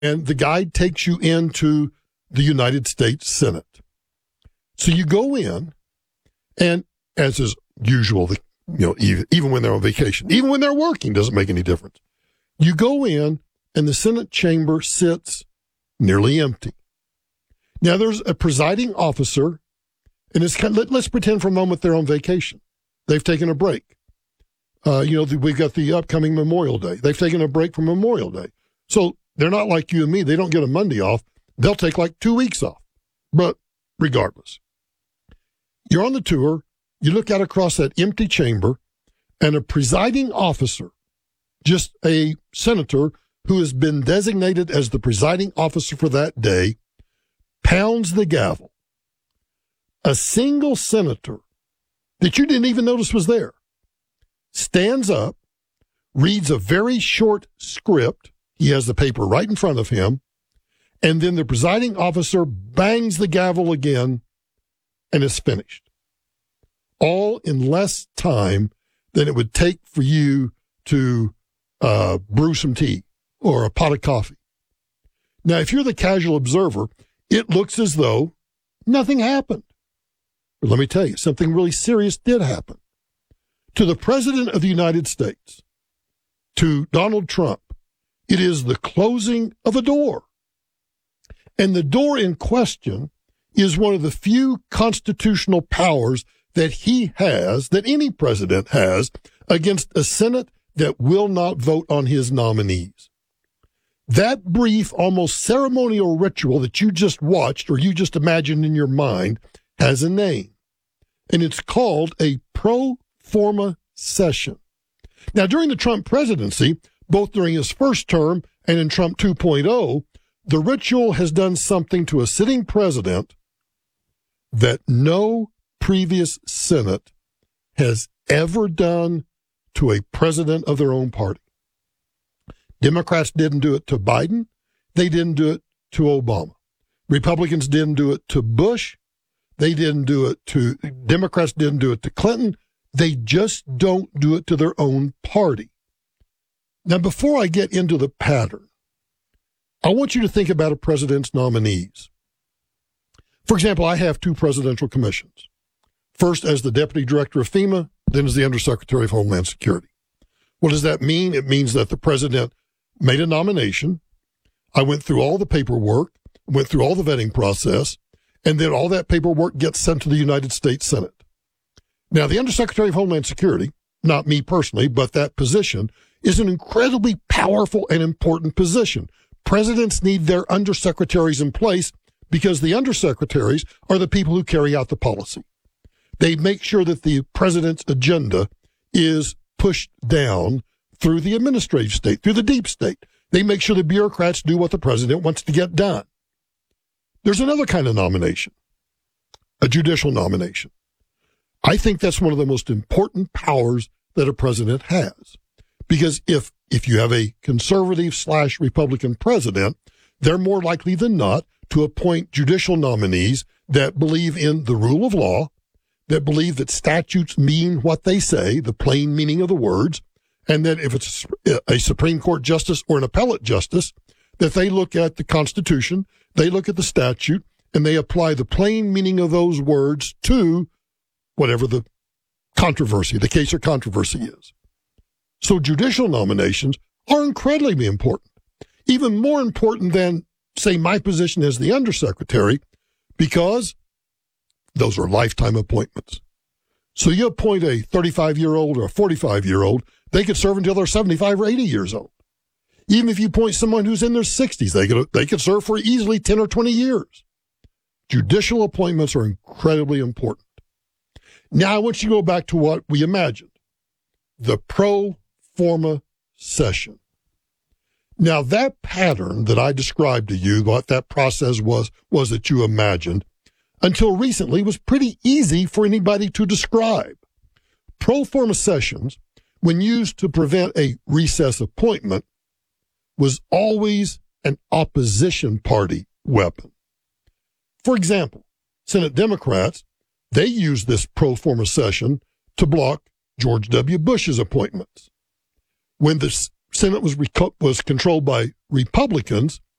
And the guide takes you into the United States Senate. So you go in, and as is usual, even when they're on vacation, even when they're working, doesn't make any difference. You go in, and the Senate chamber sits nearly empty. Now, there's a presiding officer, and let's pretend for a moment they're on vacation. They've taken a break. We've got the upcoming Memorial Day. They've taken a break from Memorial Day. So they're not like you and me. They don't get a Monday off. They'll take like 2 weeks off. But regardless, you're on the tour. You look out across that empty chamber, and a presiding officer, just a senator who has been designated as the presiding officer for that day, pounds the gavel. A single senator that you didn't even notice was there stands up, reads a very short script. He has the paper right in front of him, and then the presiding officer bangs the gavel again, and it's finished. All in less time than it would take for you to brew some tea or a pot of coffee. Now, if you're the casual observer, it looks as though nothing happened. But let me tell you, something really serious did happen. To the President of the United States, to Donald Trump, it is the closing of a door. And the door in question is one of the few constitutional powers that he has, that any president has, against a Senate that will not vote on his nominees. That brief, almost ceremonial ritual that you just watched or you just imagined in your mind has a name, and it's called a pro forma session. Now, during the Trump presidency, both during his first term and in Trump 2.0, the ritual has done something to a sitting president that no previous Senate has ever done to a president of their own party. Democrats didn't do it to Biden. They didn't do it to Obama. Republicans didn't do it to Bush. Democrats didn't do it to Clinton. They just don't do it to their own party. Now, before I get into the pattern, I want you to think about a president's nominees. For example, I have 2 presidential commissions. First as the deputy director of FEMA, then as the undersecretary of Homeland Security. What does that mean? It means that the president made a nomination. I went through all the paperwork, went through all the vetting process, and then all that paperwork gets sent to the United States Senate. Now, the Undersecretary of Homeland Security, not me personally, but that position, is an incredibly powerful and important position. Presidents need their undersecretaries in place because the undersecretaries are the people who carry out the policy. They make sure that the president's agenda is pushed down through the administrative state, through the deep state. They make sure the bureaucrats do what the president wants to get done. There's another kind of nomination, a judicial nomination. I think that's one of the most important powers that a president has. Because if you have a conservative/Republican president, they're more likely than not to appoint judicial nominees that believe in the rule of law, that believe that statutes mean what they say, the plain meaning of the words, and that if it's a Supreme Court justice or an appellate justice, that they look at the Constitution, they look at the statute, and they apply the plain meaning of those words to whatever the controversy, the case or controversy is. So judicial nominations are incredibly important, even more important than, say, my position as the undersecretary, because those are lifetime appointments. So you appoint a 35-year-old or a 45-year-old, they could serve until they're 75 or 80 years old. Even if you appoint someone who's in their 60s, they could serve for easily 10 or 20 years. Judicial appointments are incredibly important. Now I want you to go back to what we imagined, the pro forma session. Now that pattern that I described to you, what that process was that you imagined, until recently was pretty easy for anybody to describe. Pro forma sessions, when used to prevent a recess appointment, was always an opposition party weapon. For example, Senate Democrats, they used this pro forma session to block George W. Bush's appointments. When the Senate was controlled by Republicans,